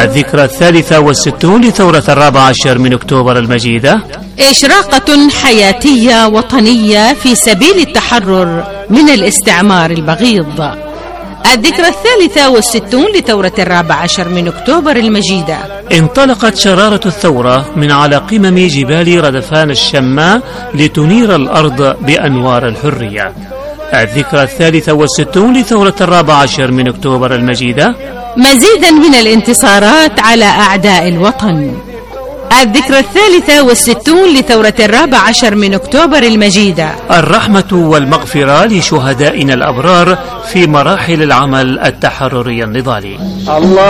الذكرى 63 لثورة 14 من أكتوبر المجيدة. إشراقة حياتية وطنية في سبيل التحرر من الاستعمار البغيض. الذكرى 63 لثورة 14 من أكتوبر المجيدة. انطلقت شرارة الثورة من على قمم جبال ردفان الشماء لتنير الأرض بأنوار الحرية. الذكرى 63 لثورة 14 من أكتوبر المجيدة. مزيدا من الانتصارات على أعداء الوطن. الذكرى 63 لثورة 14 من أكتوبر المجيدة. الرحمة والمغفرة لشهدائنا الأبرار في مراحل العمل التحرري النضالي. الله